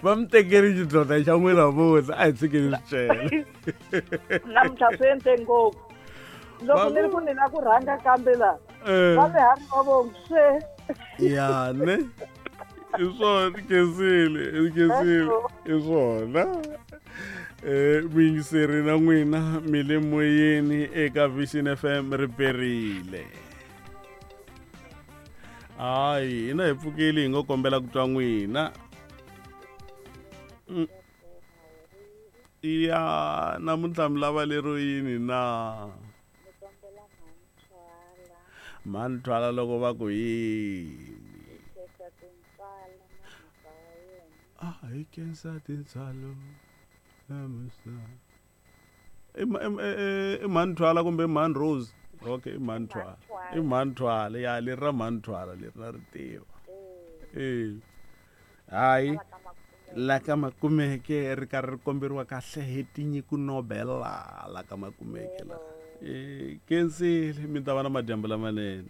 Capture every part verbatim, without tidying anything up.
va mi tekeri xidlodla xa n'wina namuntlha a hi tshikeni swicele namuntlha swi endle ngopfu loko ni ri ku ni na ku rhanga kambe laha va mi hari va vongi swe ya ne i swona Khensile i Khensile i swona eh muyingiseri na n'wina mi le moyeni eka Vision F M ri perile. Hayi hina hi pfukeli hi ngo kombela ku twa n'wina. Ya namuntlha mi lava lero yini na mani twala loko va ku yini ah hi kensa tintsalo namusa i mani twala kumbe mani Rose okay i mani twala i mani twala ya leri ra mani twala leri na ri tiva eh hayi la ka makumeke ri karhi ri komberiwa kahle hi tinyiku Nobela la ka makumeke la eh Khensile mi ta va na madyambu lamanene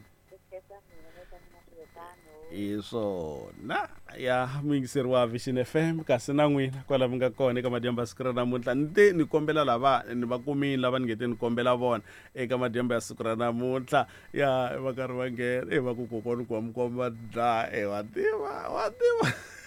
hi swona ya muyingiseri wa Vision F M kasi na n'wina kwala mi nga kona eka madyambu ya siku ra namuntlha ni te ni kombela lava ni va kumini lava ni nge te ni kombela vona eka madyambu ya siku ra namuntlha ya va karhi va nghena e va ku kokwana ku wa mi komba dlaya e wa tiva wa tiva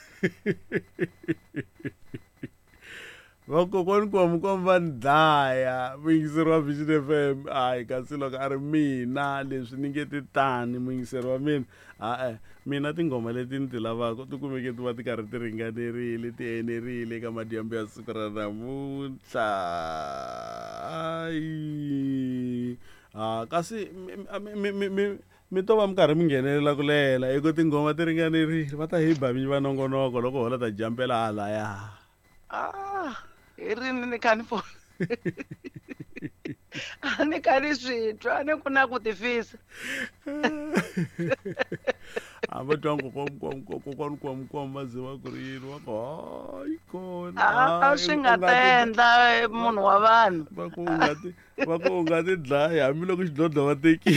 vakokwani ku wa mi komba ni dlaya muyingiseri wa Vision F M hayi kasi loko a ri mina leswi ni nge ti tani muyingiseri wa mina a-e mina tinghoma leti ni ti lavaka ti kumeke ti va ti karhi ti ringanerile ti enerile eka madyambu ya siku ra namuntlha ayi a kasi mi to va mi karhi mi nghenelela ku lela eka tinghoma ti ringanerile va ta hi ba vinyi va nongonoko loko hola ta jampela halaya ah hi rini ni kha ni fona a ni kha ni swi twa ni ku na ku tifisa a va twa kokwani ku wa mi komba ze va ku ri yini va ku hayi kona a swi nga ta endla munhu wa vanhu va ku u nga ti va ku u nga ti dlaya hambiloko xidlodlo va tekile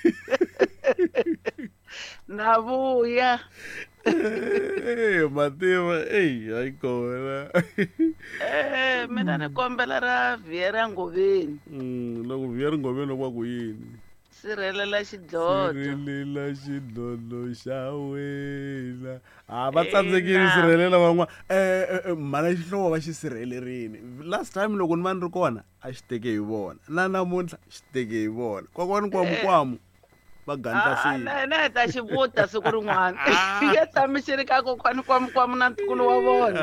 na vuya Eh, mativa eyi hayi kona eh mina ni kombela ra Viera Ngoveni loko Viera Ngoveni loko va ku yini sirhelela xidlodlo sirhelela xidlodlo xa wena a va tsandzekile sirhelela van'wana eh mhana xihlovo va xi sirhelerini last time loko ni va ni ri kona a xi teke hi vona na namuntlha xi teke hi vona kokwani kwamukwamu va ganta swi na na ta xi vuta siku rin'wana ya tshami xi ri ka kokwani kwamukwamu na ntukulu wa vona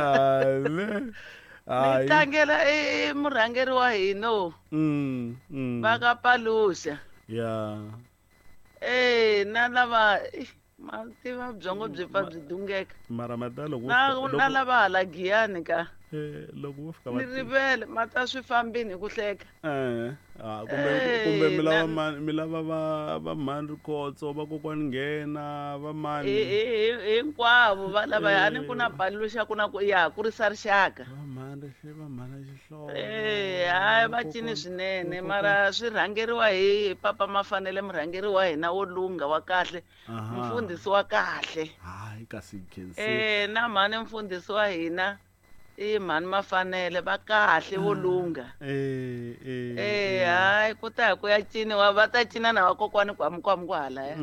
ni tlangela i murhangeri wa hino va ka Palusha ya eh na lava ma tiva byongo byi pfa byi dungeka mara mata loko na lava hala Giyani ka eh loko vo fika ni rivele mata swi fambini hi ku hleka eh ah kumbe kumbe mi lava mani mi lava va va mani Rikotso va kokwani nghena va mani hinkwavo va lava yani ku na Palusha ku na ku ya kurisa rixaka va mani va mani xihlovo eh hayi va cini swinene mara swi rhangeriwa hi Papa Mafanele murhangeri wa hina wo lunga wa kahle mfundhisi wa kahle hayi kasi Khensile eh na mhani mfundhisi wa hina i mhani Mafanele va kahle wo lunga eh eh eh hayi ku ta ku ya ciniwa va ta cina na vakokwani kwamukwamu kwala ya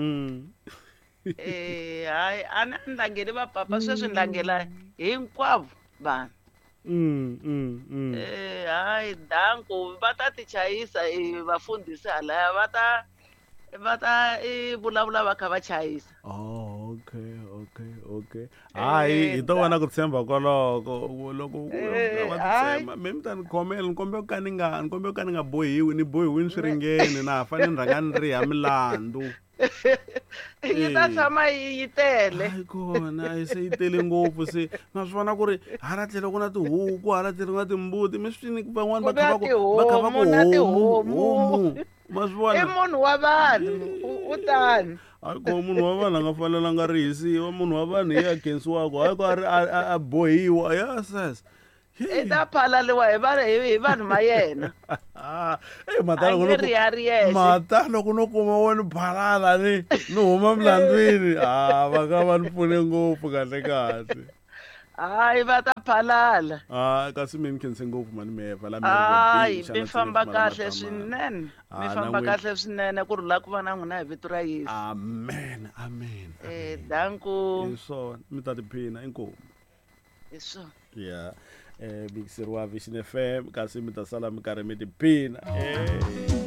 eh hayi a ni ndlangeli va papa sweswi ni langela hinkwavo vanhu mm mm eh hayi danku va ta ti chayisa hi vafundhisi halaya va ta va ta i vulavula va kha va chayisa oh okay okay okay hayi hi to vona ku tshemba koloko loko va tshemba mi ta ni khomela ni kombela ka ni nga ni kombela ka ni nga bohiwi ni bohiwini swi ringene na ha fanele ni rhanga ni ri ya milandzu yi ta tshama yi tele hayi kona se yi tele ngopfu se na swi vona ku ri hala tlhelo ku na tihuku hala tlhelo ku na timbuti mi swi van'wani va kha va ku va kha va ku homu ma swi vona i munhu wa vanhu u tani hayi ko munhu wa vanhu a nga fanelanga rihisiwa munhu wa vanhu hi ya khensiwaka hayi ko a ri a bohiwa yes i ta phalaliwa hi hi vanhu ma yena mata loko no kuma wo ni phalala ni ni huma milandzwini a va nga va ni pfune ngopfu kahle kahle hayi va ta phalala Ah kasi mi ni khense ngopfu mani meva la hayi mi famba kahle swinene mi famba kahle swinene ku ri la ku va na n'wina hi vito ra Yesu amen amen eh danku hi swona mi ta tiphina inkomu hi swona ya eh bikiseriwa Vision F M kasi mi ta sala mi karhi mi tiphina eh